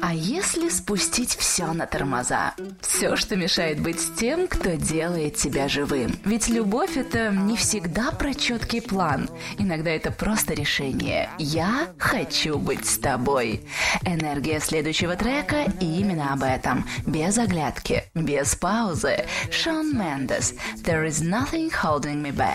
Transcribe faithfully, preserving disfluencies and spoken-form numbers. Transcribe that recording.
А если спустить все на тормоза? Все, что мешает быть с тем, кто делает тебя живым. Ведь любовь — это не всегда про четкий план. Иногда это просто решение. Я хочу быть с тобой. Энергия следующего трека именно об этом. Без оглядки, без паузы. Шон Мендес. There is nothing holding me back.